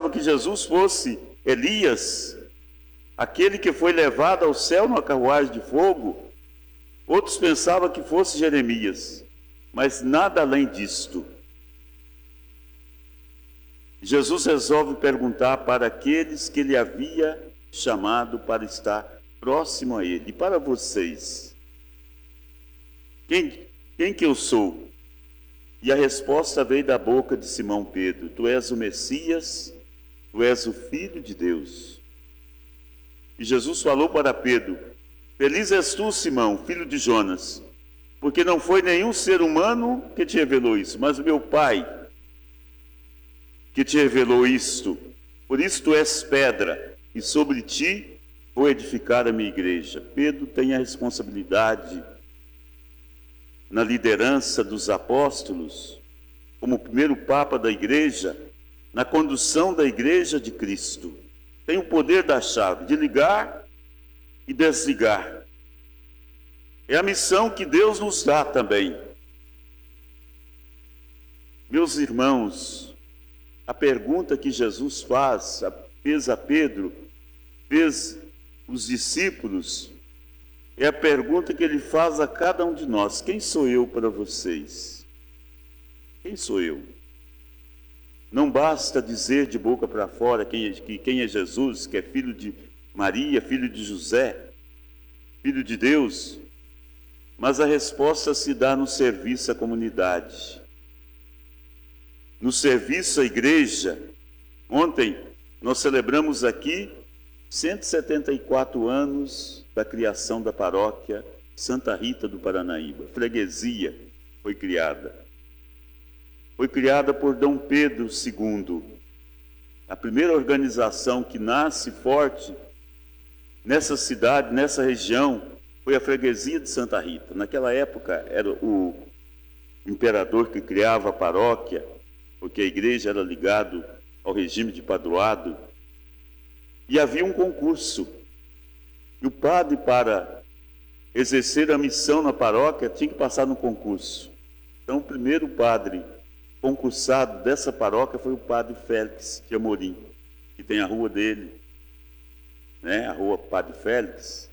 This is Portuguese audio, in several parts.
pensavam que Jesus fosse Elias, aquele que foi levado ao céu numa carruagem de fogo. Outros pensavam que fosse Jeremias, mas nada além disto. Jesus resolve perguntar para aqueles que ele havia chamado para estar próximo a ele: e para vocês, quem que eu sou? E a resposta veio da boca de Simão Pedro: tu és o Messias, tu és o Filho de Deus. E Jesus falou para Pedro: feliz és tu, Simão, filho de Jonas, porque não foi nenhum ser humano que te revelou isso, mas o meu Pai que te revelou isto. Por isso tu és pedra, e sobre ti vou edificar a minha igreja. Pedro tem a responsabilidade na liderança dos apóstolos, como o primeiro papa da igreja, na condução da igreja de Cristo. Tem o poder da chave de ligar e desligar. É a missão que Deus nos dá também. Meus irmãos, a pergunta que Jesus fez a Pedro, fez os discípulos, é a pergunta que ele faz a cada um de nós: quem sou eu para vocês? Quem sou eu? Não basta dizer de boca para fora quem é Jesus, que é filho de Maria, filho de José, filho de Deus, mas a resposta se dá no serviço à comunidade, no serviço à igreja. Ontem nós celebramos aqui 174 anos da criação da paróquia Santa Rita do Paranaíba. A freguesia foi criada. Foi criada por Dom Pedro II. A primeira organização que nasce forte nessa cidade, nessa região, foi a freguesia de Santa Rita. Naquela época era o imperador que criava a paróquia, porque a igreja era ligada ao regime de padroado, e havia um concurso. E o padre, para exercer a missão na paróquia, tinha que passar no concurso. Então, o primeiro padre concursado dessa paróquia foi o padre Félix de Amorim, que tem a rua dele, né? A rua Padre Félix.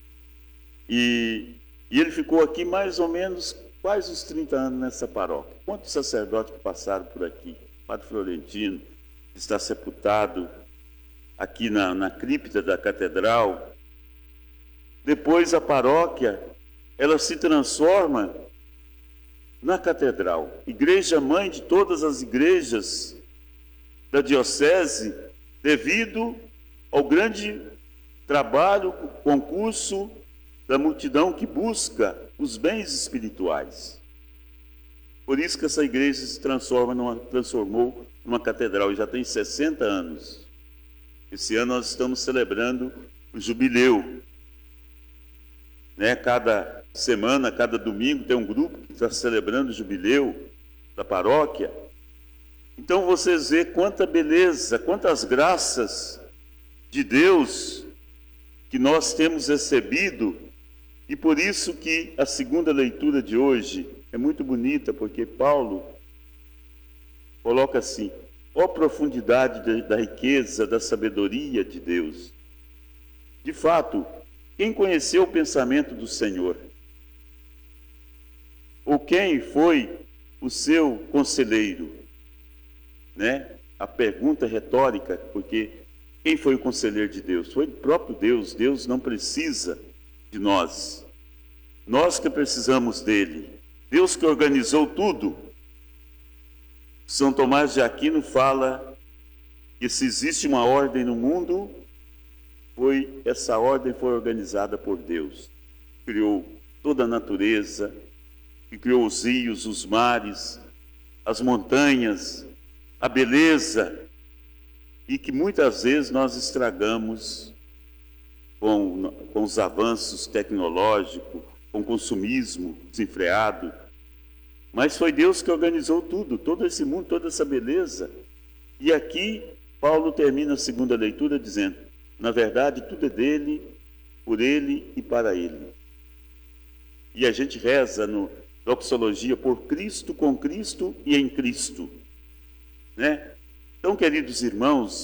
E ele ficou aqui mais ou menos quase uns 30 anos nessa paróquia. Quantos sacerdotes que passaram por aqui? O Padre Florentino está sepultado aqui na cripta da catedral. Depois a paróquia, ela se transforma na catedral, igreja mãe de todas as igrejas da diocese, devido ao grande trabalho, concurso da multidão que busca os bens espirituais. Por isso que essa igreja se transformou numa catedral, e já tem 60 anos. Esse ano nós estamos celebrando o jubileu, né? Cada semana, cada domingo, tem um grupo que está celebrando o jubileu da paróquia. Então vocês veem quanta beleza, quantas graças de Deus que nós temos recebido. E por isso que a segunda leitura de hoje é muito bonita, porque Paulo coloca assim: ó profundidade da riqueza, da sabedoria de Deus. De fato, quem conheceu o pensamento do Senhor? Ou quem foi o seu conselheiro? Né? A pergunta retórica, porque quem foi o conselheiro de Deus? Foi o próprio Deus. Deus não precisa de nós. Nós que precisamos dele. Deus que organizou tudo. São Tomás de Aquino fala que se existe uma ordem no mundo, essa ordem foi organizada por Deus. Criou toda a natureza, que criou os rios, os mares, as montanhas, a beleza, e que muitas vezes nós estragamos com os avanços tecnológicos, com o consumismo desenfreado. Mas foi Deus que organizou tudo, todo esse mundo, toda essa beleza. E aqui Paulo termina a segunda leitura dizendo: na verdade, tudo é dele, por ele e para ele. E a gente reza no doxologia: por Cristo, com Cristo e em Cristo. Né? Então, queridos irmãos,